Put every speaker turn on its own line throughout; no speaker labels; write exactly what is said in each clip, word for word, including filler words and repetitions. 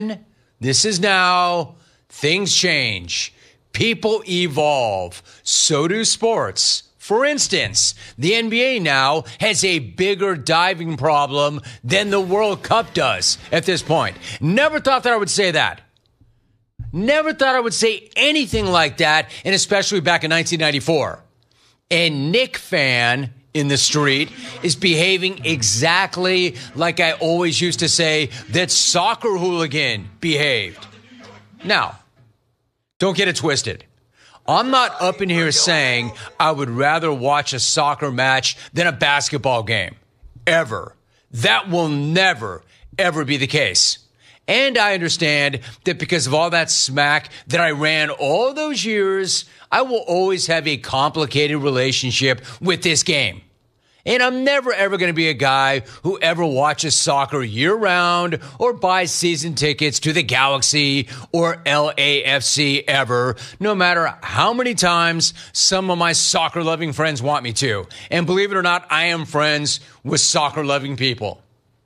This is now. Things change. People evolve. So do sports. For instance, the N B A now has a bigger diving problem than the World Cup does at this point. Never thought that I would say that. Never thought I would say anything like that, and especially back in nineteen ninety-four. And Knick fan in the street is behaving exactly like I always used to say that soccer hooligan behaved. Now, don't get it twisted. I'm not up in here saying I would rather watch a soccer match than a basketball game. Ever. That will never, ever be the case. And I understand that because of all that smack that I ran all those years, I will always have a complicated relationship with this game. And I'm never, ever going to be a guy who ever watches soccer year-round or buys season tickets to the Galaxy or L A F C ever, no matter how many times some of my soccer-loving friends want me to. And believe it or not, I am friends with soccer-loving people.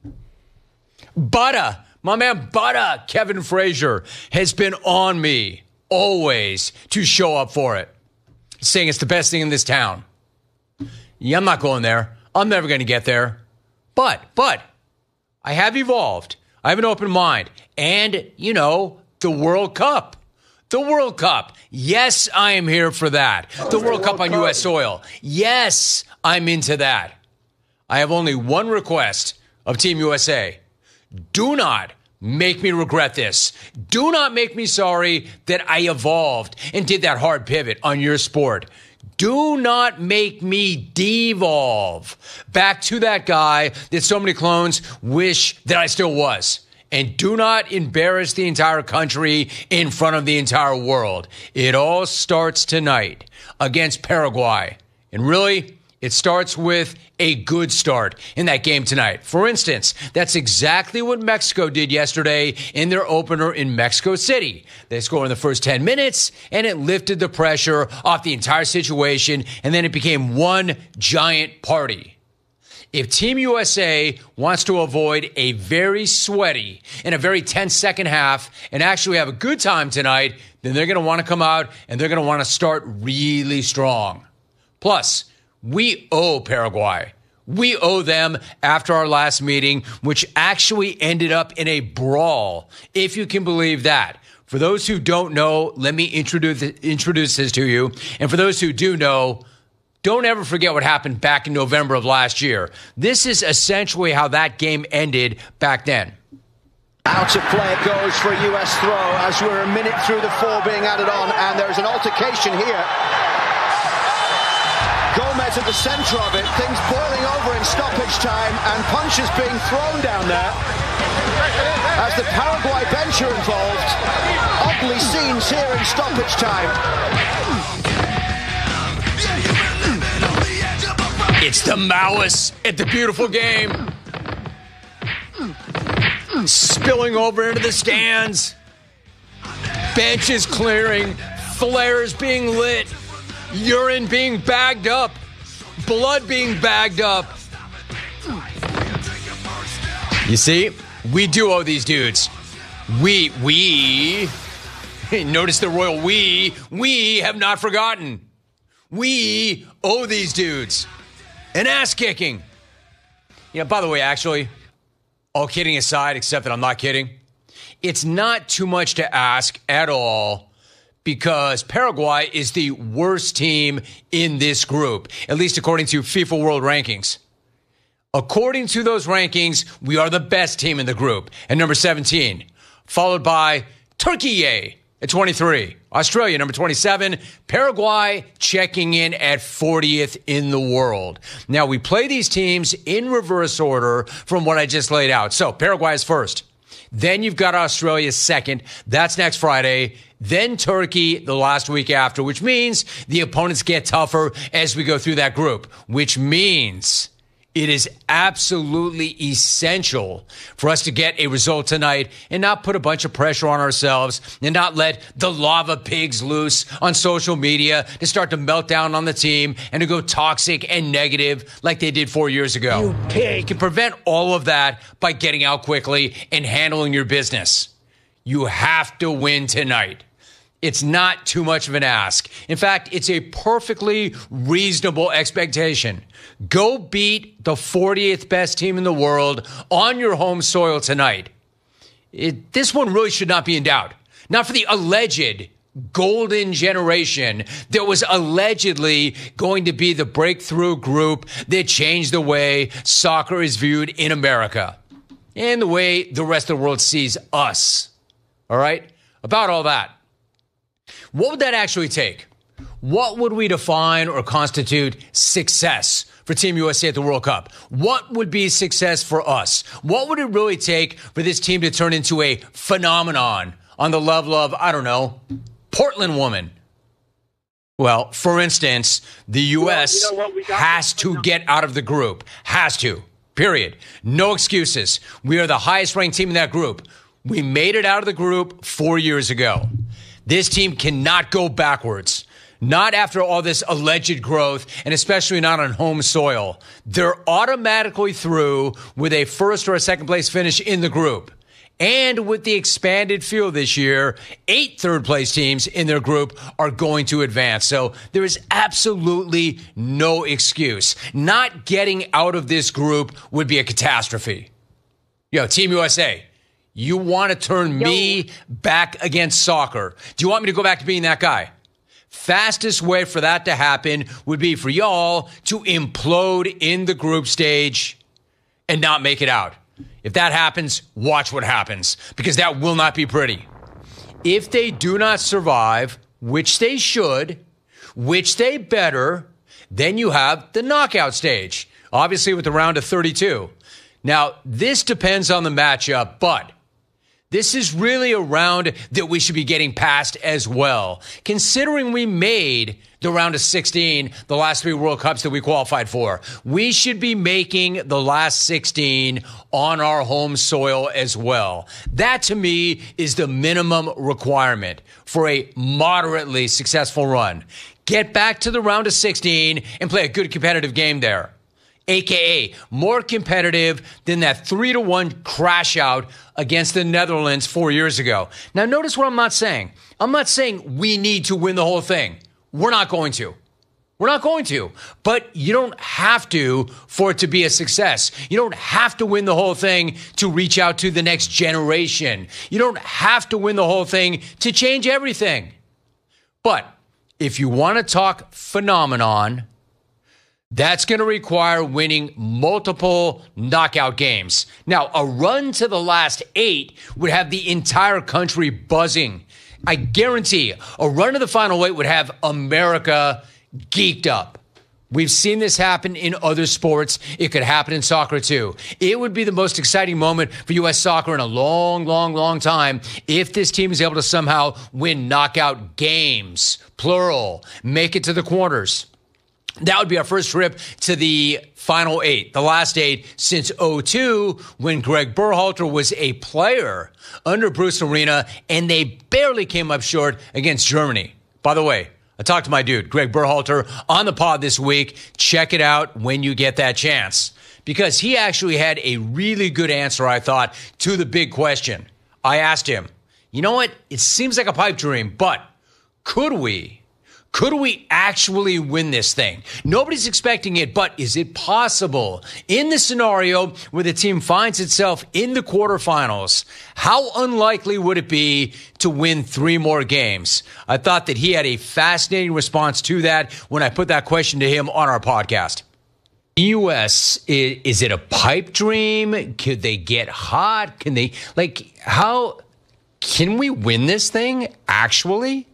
Butter, my man Butter, Kevin Frazier, has been on me always to show up for it, saying it's the best thing in this town. Yeah, I'm not going there. I'm never going to get there. But, but, I have evolved. I have an open mind. And, you know, the World Cup. The World Cup. Yes, I am here for that. The World Cup on U S soil. Yes, I'm into that. I have only one request of Team U S A. Do not make me regret this. Do not make me sorry that I evolved and did that hard pivot on your sport. Do not make me devolve back to that guy that so many clones wish that I still was. And do not embarrass the entire country in front of the entire world. It all starts tonight against Paraguay. And really, it starts with a good start in that game tonight. For instance, that's exactly what Mexico did yesterday in their opener in Mexico City. They scored in the first ten minutes, and it lifted the pressure off the entire situation, and then it became one giant party. If Team U S A wants to avoid a very sweaty and a very tense second half and actually have a good time tonight, then they're going to want to come out and they're going to want to start really strong. Plus, we owe Paraguay. We owe them after our last meeting, which actually ended up in a brawl, if you can believe that. For those who don't know, let me introduce introduce this to you. And for those who do know, don't ever forget what happened back in November of last year. This is essentially how that game ended back then.
Out of play it goes for a U S throw as we're a minute through the four being added on, and there's an altercation here. Gomez at the center of it, things boiling over in stoppage time, and punches being thrown down there. As the Paraguay bench are involved, ugly scenes here in stoppage time.
It's the Maoists at the beautiful game. Spilling over into the stands. Benches clearing. Flares being lit. Urine being bagged up. Blood being bagged up. You see, we do owe these dudes. We, we, notice the royal we, we have not forgotten. We owe these dudes an ass kicking. You know, by the way, actually, all kidding aside, except that I'm not kidding, it's not too much to ask at all, because Paraguay is the worst team in this group, at least according to FIFA World Rankings. According to those rankings, we are the best team in the group at number seventeen, followed by Turkey at twenty-three, Australia number twenty-seven, Paraguay checking in at fortieth in the world. Now, we play these teams in reverse order from what I just laid out. So Paraguay is first. Then you've got Australia second. That's next Friday. Then Turkey the last week after, which means the opponents get tougher as we go through that group, which means it is absolutely essential for us to get a result tonight and not put a bunch of pressure on ourselves and not let the lava pigs loose on social media to start to melt down on the team and to go toxic and negative like they did four years ago. You pig. You can prevent all of that by getting out quickly and handling your business. You have to win tonight. It's not too much of an ask. In fact, it's a perfectly reasonable expectation. Go beat the fortieth best team in the world on your home soil tonight. It, this one really should not be in doubt. Not for the alleged golden generation that was allegedly going to be the breakthrough group that changed the way soccer is viewed in America and the way the rest of the world sees us. All right? About all that. What would that actually take? What would we define or constitute success for Team U S A at the World Cup? What would be success for us? What would it really take for this team to turn into a phenomenon on the level of, I don't know, Portland woman? Well, for instance, the U S well, you know has to get out of the group. Has to. Period. No excuses. We are the highest ranked team in that group. We made it out of the group four years ago. This team cannot go backwards. Not after all this alleged growth, and especially not on home soil. They're automatically through with a first or a second place finish in the group. And with the expanded field this year, eight third place teams in their group are going to advance. So there is absolutely no excuse. Not getting out of this group would be a catastrophe. Yo, Team U S A. You want to turn Yo. me back against soccer. Do you want me to go back to being that guy? Fastest way for that to happen would be for y'all to implode in the group stage and not make it out. If that happens, watch what happens, because that will not be pretty. If they do not survive, which they should, which they better, then you have the knockout stage, obviously with the round of thirty-two. Now, this depends on the matchup, but this is really a round that we should be getting past as well, considering we made the round of sixteen, the last three World Cups that we qualified for. We should be making the last sixteen on our home soil as well. That, to me, is the minimum requirement for a moderately successful run. Get back to the round of sixteen and play a good competitive game there. A K A more competitive than that three to one crash out against the Netherlands four years ago. Now, notice what I'm not saying. I'm not saying we need to win the whole thing. We're not going to. We're not going to. But you don't have to for it to be a success. You don't have to win the whole thing to reach out to the next generation. You don't have to win the whole thing to change everything. But if you want to talk phenomenon, that's going to require winning multiple knockout games. Now, a run to the last eight would have the entire country buzzing. I guarantee a run to the final eight would have America geeked up. We've seen this happen in other sports. It could happen in soccer, too. It would be the most exciting moment for U S soccer in a long, long, long time if this team is able to somehow win knockout games, plural, make it to the quarters. That would be our first trip to the final eight, the last eight since oh two, when Greg Berhalter was a player under Bruce Arena, and they barely came up short against Germany. By the way, I talked to my dude, Greg Berhalter, on the pod this week. Check it out when you get that chance, because he actually had a really good answer, I thought, to the big question. I asked him, you know what? It seems like a pipe dream, but could we? Could we actually win this thing? Nobody's expecting it, but is it possible? In the scenario where the team finds itself in the quarterfinals, how unlikely would it be to win three more games? I thought that he had a fascinating response to that when I put that question to him on our podcast. U S, is it a pipe dream? Could they get hot? Can they, like, how, can we win this thing actually?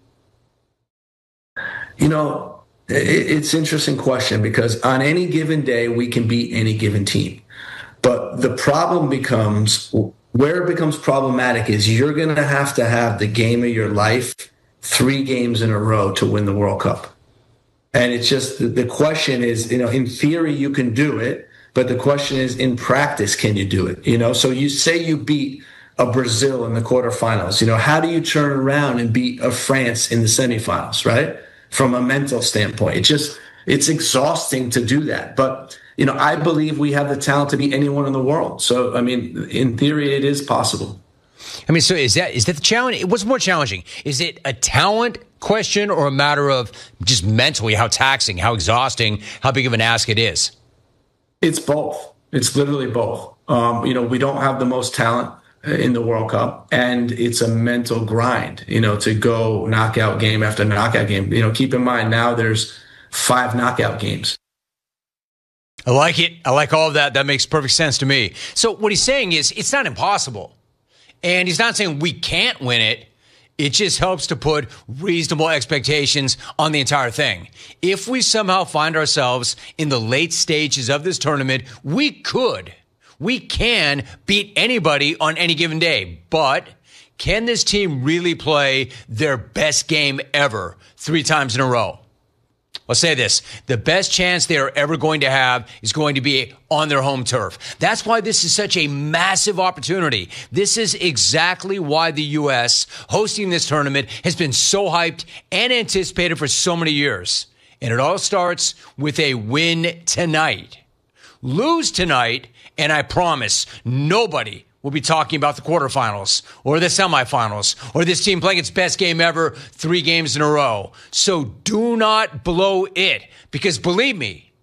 You know, it's an interesting question, because on any given day, we can beat any given team. But the problem becomes, where it becomes problematic is you're going to have to have the game of your life three games in a row to win the World Cup. And it's just, the question is, you know, in theory, you can do it. But the question is, in practice, can you do it? You know, so you say you beat a Brazil in the quarterfinals. You know, how do you turn around and beat a France in the semifinals, right? From a mental standpoint, it just, it's exhausting to do that. But, you know, I believe we have the talent to beat anyone in the world. So, I mean, in theory, it is possible.
I mean, so is that is that the challenge? What's more challenging? Is it a talent question or a matter of just mentally how taxing, how exhausting, how big of an ask it is?
It's both. It's literally both. Um, you know, we don't have the most talent in the World Cup, and it's a mental grind, you know, to go knockout game after knockout game. You know, keep in mind now there's five knockout games.
I like it. I like all of that. That makes perfect sense to me. So what he's saying is it's not impossible. And he's not saying we can't win it. It just helps to put reasonable expectations on the entire thing. If we somehow find ourselves in the late stages of this tournament, we could, we can beat anybody on any given day. But can this team really play their best game ever three times in a row? I'll say this. The best chance they are ever going to have is going to be on their home turf. That's why this is such a massive opportunity. This is exactly why the U S hosting this tournament has been so hyped and anticipated for so many years. And it all starts with a win tonight. Lose tonight, and I promise nobody will be talking about the quarterfinals or the semifinals or this team playing its best game ever three games in a row. So do not blow it, because believe me,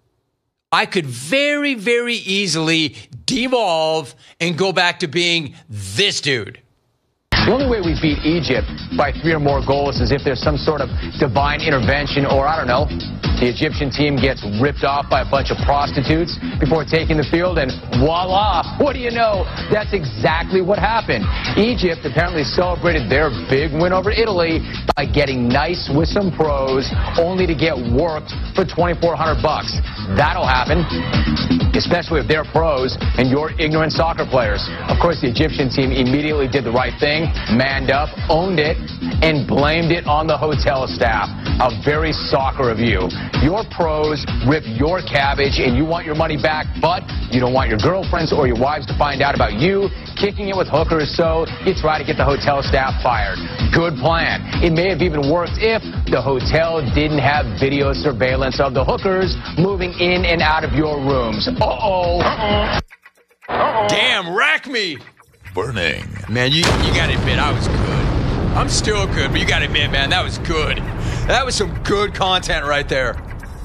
I could very, very easily devolve and go back to being this dude.
The only way we beat Egypt by three or more goals is if there's some sort of divine intervention, or, I don't know, the Egyptian team gets ripped off by a bunch of prostitutes before taking the field, and voila, what do you know? That's exactly what happened. Egypt apparently celebrated their big win over Italy by getting nice with some pros, only to get worked for twenty-four hundred bucks. That'll happen, especially if they're pros and you're ignorant soccer players. Of course, the Egyptian team immediately did the right thing, manned up, owned it, and blamed it on the hotel staff. How very soccer of you. Your pros rip your cabbage and you want your money back, but you don't want your girlfriends or your wives to find out about you kicking it with hookers, so you try to get the hotel staff fired. Good plan. It may have even worked if the hotel didn't have video surveillance of the hookers moving in and out of your rooms. Uh-oh. Uh-oh. Uh-oh.
Damn, rack me.
Burning.
Man, you, you got to admit, I was good. I'm still good, but you got to admit, man, that was good. That was some good content right there.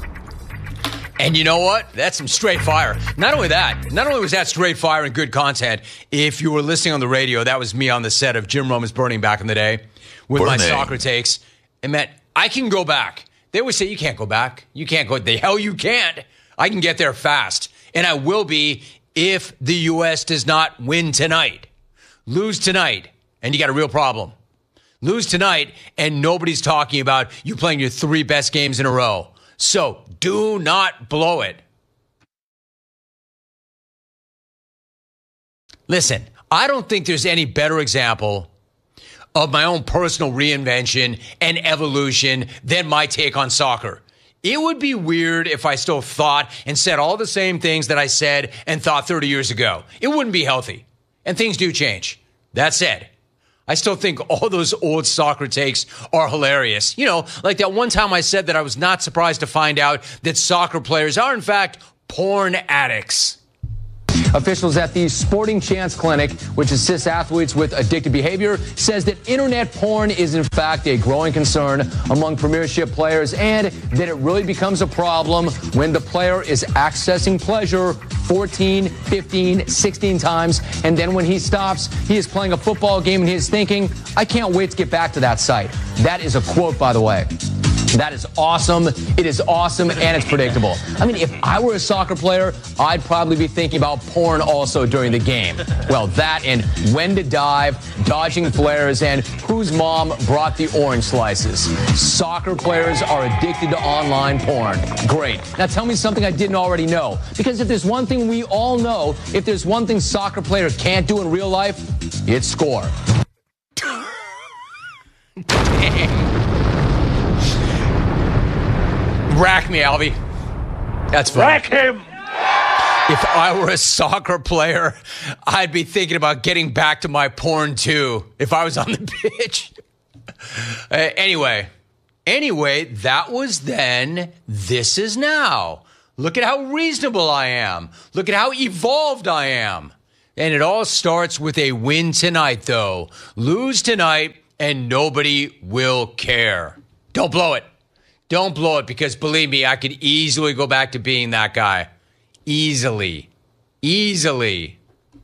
And you know what? That's some straight fire. Not only that, not only was that straight fire and good content, if you were listening on the radio, that was me on the set of Jim Roman's Burning back in the day with Burning. My soccer takes. And man, I can go back. They always say, you can't go back. You can't go. The hell you can't. I can get there fast. And I will be if the U S does not win tonight. Lose tonight, and you got a real problem. Lose tonight, and nobody's talking about you playing your three best games in a row. So do not blow it. Listen, I don't think there's any better example of my own personal reinvention and evolution than my take on soccer. It would be weird if I still thought and said all the same things that I said and thought thirty years ago. It wouldn't be healthy. And things do change. That said, I still think all those old soccer takes are hilarious. You know, like that one time I said that I was not surprised to find out that soccer players are, in fact, porn addicts.
Officials at the Sporting Chance Clinic, which assists athletes with addictive behavior, says that internet porn is in fact a growing concern among Premiership players, and that it really becomes a problem when the player is accessing pleasure fourteen, fifteen, sixteen times, and then when he stops, he is playing a football game and he is thinking, I can't wait to get back to that site. That is a quote, by the way. That is awesome. It is awesome, and it's predictable. I mean, if I were a soccer player, I'd probably be thinking about porn also during the game. Well, that and when to dive, dodging flares, and whose mom brought the orange slices. Soccer players are addicted to online porn. Great. Now tell me something I didn't already know. Because if there's one thing we all know, if there's one thing soccer players can't do in real life, it's score.
Rack me, Albie. That's fine.
Rack him!
If I were a soccer player, I'd be thinking about getting back to my porn too, if I was on the pitch. uh, anyway, anyway, that was then. This is now. Look at how reasonable I am. Look at how evolved I am. And it all starts with a win tonight, though. Lose tonight, and nobody will care. Don't blow it. Don't blow it, because believe me, I could easily go back to being that guy. Easily. Easily.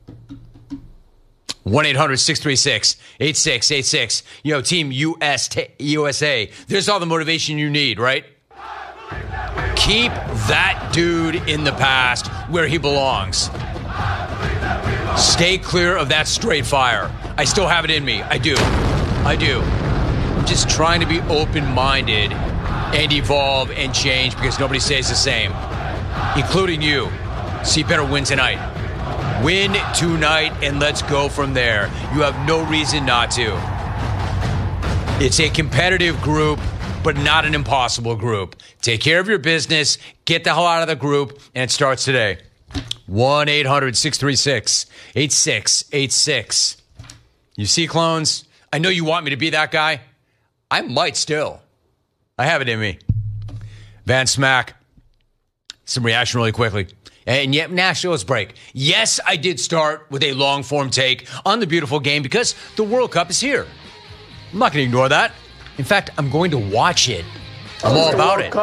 one eight hundred six three six eight six eight six. Yo, Team U S A. There's all the motivation you need, right? Keep that dude in the past where he belongs. Stay clear of that straight fire. I still have it in me. I do. I do. I'm just trying to be open-minded and evolve and change, because nobody stays the same, including you. So you better win tonight. Win tonight, and let's go from there. You have no reason not to. It's a competitive group, but not an impossible group. Take care of your business, get the hell out of the group, and it starts today. one eight hundred six three six eight six eight six. You see, clones? I know you want me to be that guy. I might still. I have it in me. Van Smack. Some reaction really quickly. And yet, Nationals break. Yes, I did start with a long-form take on the beautiful game because the World Cup is here. I'm not going to ignore that. In fact, I'm going to watch it. I'm all about it.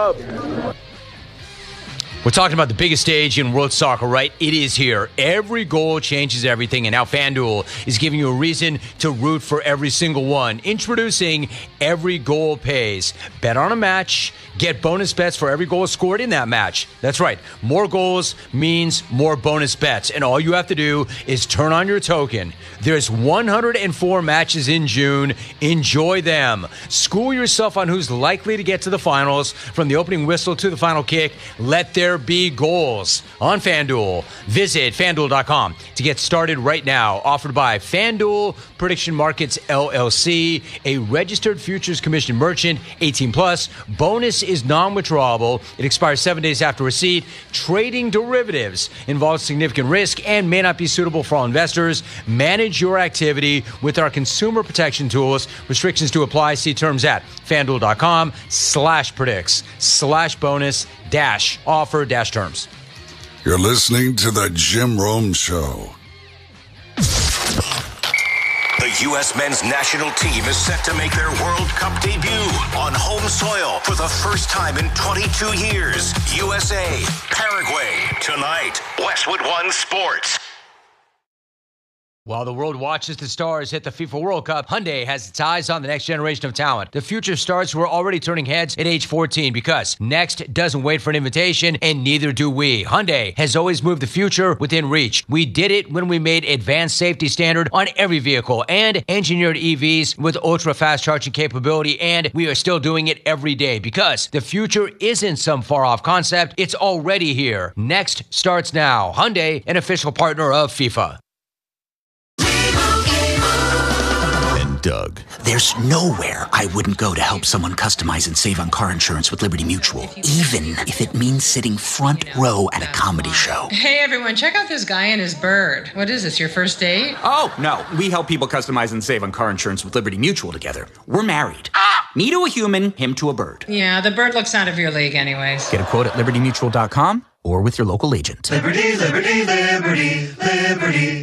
We're talking about the biggest stage in world soccer, right? It is here. Every goal changes everything, and now FanDuel is giving you a reason to root for every single one. Introducing Every Goal Pays. Bet on a match, get bonus bets for every goal scored in that match. That's right. More goals means more bonus bets, and all you have to do is turn on your token. There's one hundred four matches in June. Enjoy them. School yourself on who's likely to get to the finals. From the opening whistle to the final kick, let there be goals on FanDuel. Visit FanDuel dot com to get started right now. Offered by FanDuel Prediction Markets, L L C, a registered futures commission merchant, eighteen plus. Bonus is non-withdrawable. It expires seven days after receipt. Trading derivatives involves significant risk and may not be suitable for all investors. Manage your activity with our consumer protection tools. Restrictions to apply. See terms at FanDuel dot com slash predicts slash bonus dash offer dash terms.
You're listening to the Jim Rome Show.
The U S men's national team is set to make their World Cup debut on home soil for the first time in twenty-two years. U S A, Paraguay, tonight. Westwood One Sports.
While the world watches the stars hit the FIFA World Cup, Hyundai has its eyes on the next generation of talent. The future stars who are already turning heads at age fourteen, because next doesn't wait for an invitation, and neither do we. Hyundai has always moved the future within reach. We did it when we made advanced safety standard on every vehicle and engineered E Vs with ultra-fast charging capability, and we are still doing it every day, because the future isn't some far-off concept. It's already here. Next starts now. Hyundai, an official partner of FIFA.
Doug. There's nowhere I wouldn't go to help someone customize and save on car insurance with Liberty Mutual, even if it means sitting front row at a comedy show.
Hey everyone, check out this guy and his bird. What is this, your first date?
Oh, no. We help people customize and save on car insurance with Liberty Mutual together. We're married. Ah! Me to a human, him to a bird.
Yeah, the bird looks out of your league anyways.
Get a quote at liberty mutual dot com or with your local agent.
Liberty, liberty, liberty, liberty.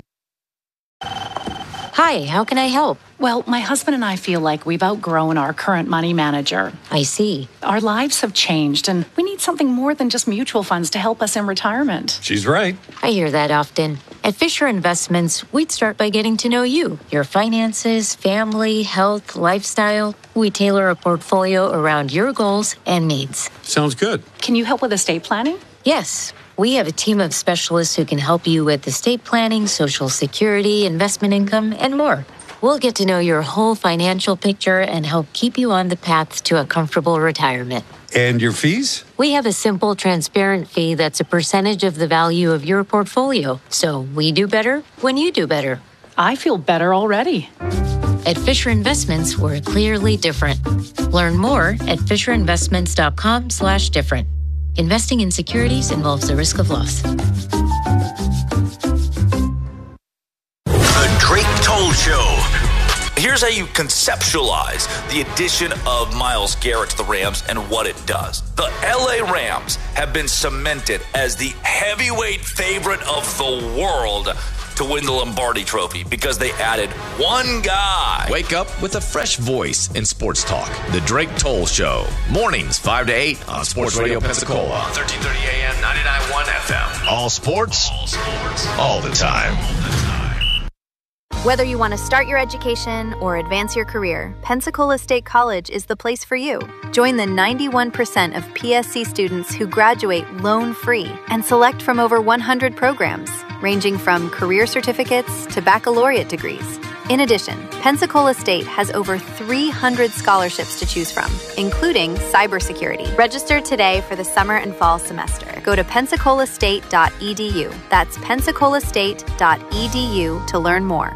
Hi, how can I help?
Well, my husband and I feel like we've outgrown our current money manager.
I see.
Our lives have changed, and we need something more than just mutual funds to help us in retirement.
She's right.
I hear that often. At Fisher Investments, we'd start by getting to know you, your finances, family, health, lifestyle. We tailor a portfolio around your goals and needs.
Sounds good.
Can you help with estate planning?
Yes. We have a team of specialists who can help you with estate planning, Social Security, investment income, and more. We'll get to know your whole financial picture and help keep you on the path to a comfortable retirement.
And your fees?
We have a simple, transparent fee that's a percentage of the value of your portfolio. So we do better when you do better.
I feel better already.
At Fisher Investments, we're clearly different. Learn more at fisher investments dot com slash different. Investing in securities involves the risk of loss.
The Drake Toll Show.
Here's how you conceptualize the addition of Myles Garrett to the Rams and what it does. The L A Rams have been cemented as the heavyweight favorite of the world to win the Lombardi Trophy because they added one guy.
Wake up with a fresh voice in sports talk. The Drake Toll Show. Mornings five to eight on Sports Radio Pensacola.
thirteen thirty A M, ninety-nine point one F M.
All sports, all sports, all the time.
Whether you want to start your education or advance your career, Pensacola State College is the place for you. Join the ninety-one percent of P S C students who graduate loan-free and select from over one hundred programs, ranging from career certificates to baccalaureate degrees. In addition, Pensacola State has over three hundred scholarships to choose from, including cybersecurity. Register today for the summer and fall semester. Go to pensacola state dot e d u. That's pensacola state dot e d u to learn more.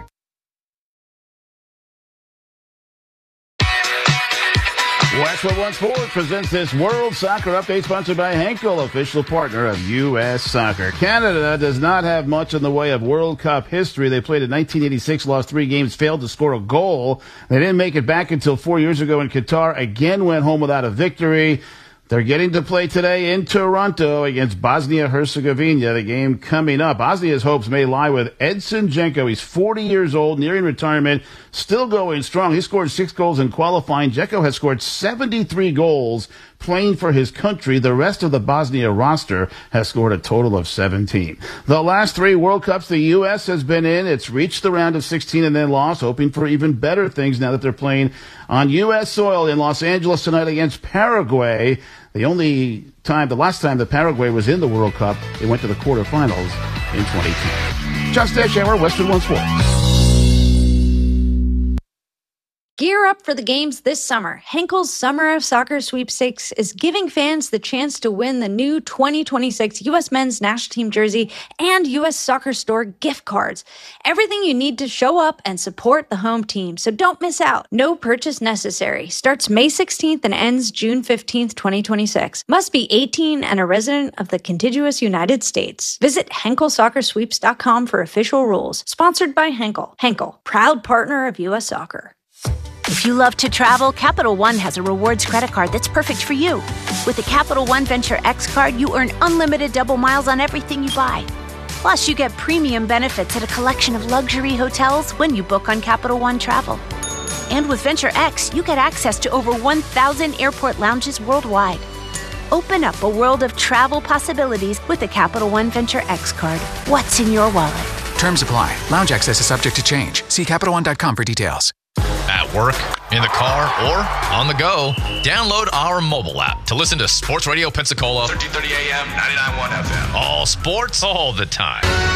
Westwood One Sports presents this World Soccer Update sponsored by Henkel, official partner of U S Soccer. Canada does not have much in the way of World Cup history. They played in nineteen eighty-six, lost three games, failed to score a goal. They didn't make it back until four years ago in Qatar. Again, went home without a victory. They're getting to play today in Toronto against Bosnia-Herzegovina, the game coming up. Bosnia's hopes may lie with Edson Džeko. He's forty years old, nearing retirement, still going strong. He scored six goals in qualifying. Džeko has scored seventy-three goals playing for his country. The rest of the Bosnia roster has scored a total of seventeen. The last three World Cups the U S has been in, it's reached the round of sixteen and then lost, hoping for even better things now that they're playing on U S soil in Los Angeles tonight against Paraguay. The only time, the last time that Paraguay was in the World Cup, they went to the quarterfinals in twenty ten. Just Eshower, Westwood One Sports.
Gear up for the games this summer. Henkel's Summer of Soccer Sweepstakes is giving fans the chance to win the new twenty twenty-six U S Men's National Team jersey and U S Soccer Store gift cards. Everything you need to show up and support the home team, so don't miss out. No purchase necessary. Starts May sixteenth and ends June fifteenth, twenty twenty-six. Must be eighteen and a resident of the contiguous United States. Visit henkel soccer sweeps dot com for official rules. Sponsored by Henkel. Henkel, proud partner of U S Soccer.
If you love to travel, Capital One has a rewards credit card that's perfect for you. With the Capital One Venture X card, you earn unlimited double miles on everything you buy. Plus, you get premium benefits at a collection of luxury hotels when you book on Capital One Travel. And with Venture X, you get access to over one thousand airport lounges worldwide. Open up a world of travel possibilities with the Capital One Venture X card. What's in your wallet?
Terms apply. Lounge access is subject to change. See Capital One dot com for details.
At work, in the car, or on the go, download our mobile app to listen to Sports Radio Pensacola.
thirteen thirty A M, ninety-nine point one F M.
All sports, all the time.